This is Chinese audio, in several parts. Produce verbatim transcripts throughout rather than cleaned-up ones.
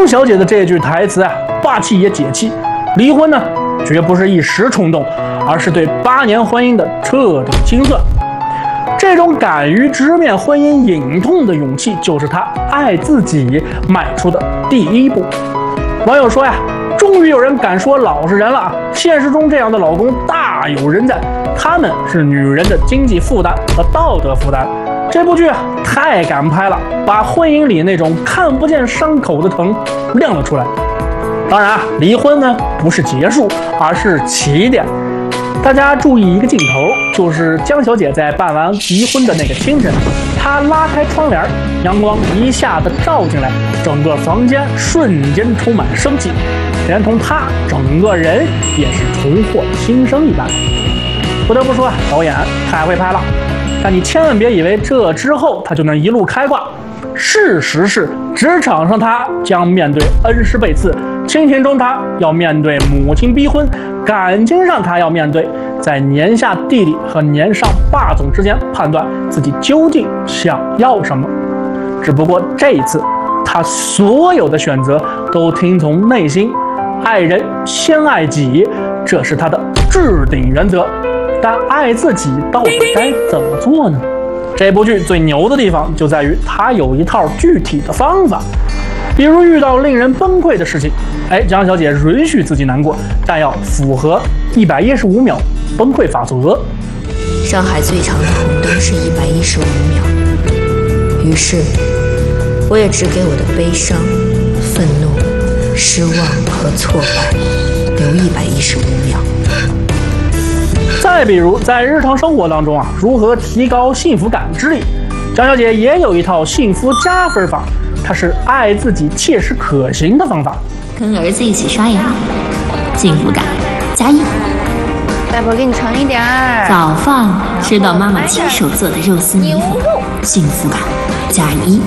江小姐的这句台词啊，霸气也解气。离婚呢，绝不是一时冲动，而是对八年婚姻的彻底清算。这种敢于直面婚姻隐痛的勇气，就是她爱自己迈出的第一步。网友说呀，终于有人敢说老实人了啊！现实中这样的老公大有人在，他们是女人的经济负担和道德负担。这部剧啊，太敢拍了，把婚姻里那种看不见伤口的疼亮了出来。当然啊，离婚呢不是结束，而是起点。大家注意一个镜头，就是江小姐在办完离婚的那个清晨，她拉开窗帘，阳光一下子照进来，整个房间瞬间充满生气，连同她整个人也是重获新生一般。不得不说，导演太会拍了，但你千万别以为这之后她就能一路开挂。事实是，职场上她将面对恩师背刺，亲情中她要面对母亲逼婚，感情上她要面对在年下弟弟和年上霸总之间判断自己究竟想要什么。只不过这一次，她所有的选择都听从内心，爱人先爱己，这是她的置顶原则。但爱自己到底该怎么做呢？这部剧最牛的地方就在于它有一套具体的方法。比如遇到令人崩溃的事情，哎，江小姐允许自己难过，但要符合一百一十五秒崩溃法则。 上海最长的红灯是一百一十五秒，于是我也只给我的悲伤、愤怒、失望和挫败留一百一十五秒。 再比如在日常生活当中啊，如何提高幸福感之力，江小姐也有一套幸福加分法。它是爱自己切实可行的方法。 跟儿子一起刷牙，幸福感加一。 外婆给你盛一点儿。 早饭吃到妈妈亲手做的肉丝米粉，幸福感加一。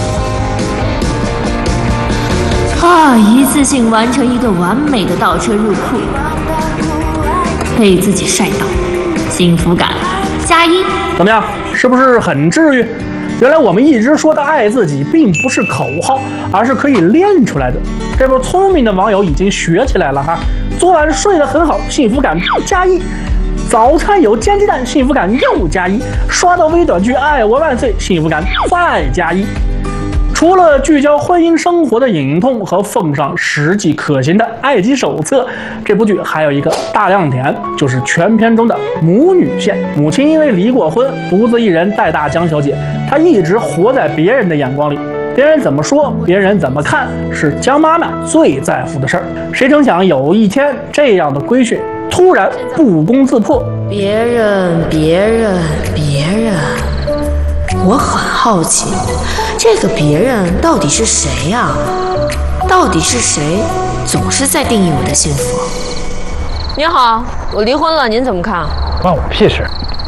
啊，一次性完成一个完美的倒车入库，被自己晒到，幸福感加一。 怎么样，是不是很治愈？原来我们一直说的爱自己并不是口号，而是可以练出来的。这波聪明的网友已经学起来了哈。昨晚睡得很好，幸福感加一；早餐有煎鸡蛋，幸福感又加一；刷到微短剧爱我万岁，幸福感再加一。除了聚焦婚姻生活的隐痛和奉上实际可行的爱妻手册，这部剧还有一个大亮点，就是全片中的母女线。母亲因为离过婚，独自一人带大江小姐，她一直活在别人的眼光里，别人怎么说，别人怎么看，是江妈妈最在乎的事儿。谁成想有一天，这样的规训突然不攻自破。 别人，别人，别人，我很好奇。这个别人到底是谁呀、啊？到底是谁总是在定义我的幸福？ 您好，我离婚了，您怎么看？ 关我屁事！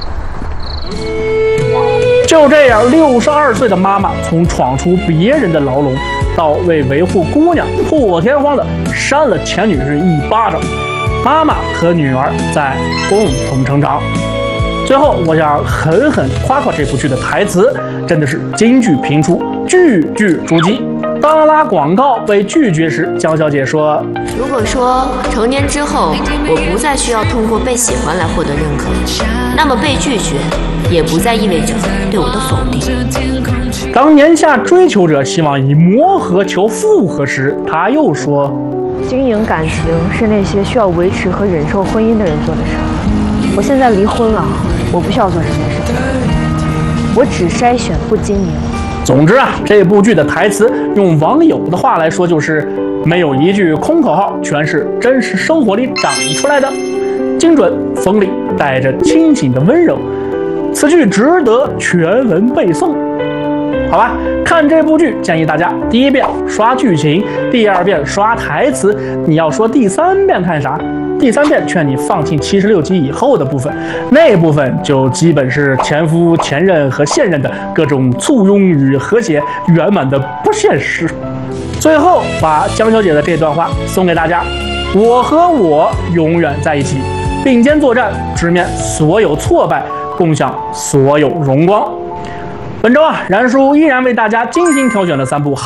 就这样，六十二岁的妈妈从闯出别人的牢笼，到为维护姑娘破天荒的扇了前女士一巴掌，妈妈和女儿在共同成长。最后，我想狠狠夸夸这部剧的台词，真的是金句频出，句句珠玑。当拉广告被拒绝时，江小姐说：“ 如果说成年之后，我不再需要通过被喜欢来获得认可，那么被拒绝也不再意味着对我的否定。” 当年下追求者希望以磨合求复合时，她又说：“ 经营感情是那些需要维持和忍受婚姻的人做的事儿。我现在离婚了，我不需要做这件事，我只筛选不经营。” 总之啊，这部剧的台词用网友的话来说，就是没有一句空口号，全是真实生活里长出来的，精准锋利，带着清醒的温柔。此剧值得全文背诵。好吧，看这部剧建议大家第一遍刷剧情，第二遍刷台词。你要说第三遍看啥？第三遍劝你放弃七十六集以后的部分，那部分就基本是前夫、前任和现任的各种簇拥与和谐，圆满的不现实。最后把江小姐的这段话送给大家：我和我永远在一起，并肩作战，直面所有挫败，共享所有荣光。本周啊，然叔依然为大家精心挑选了三部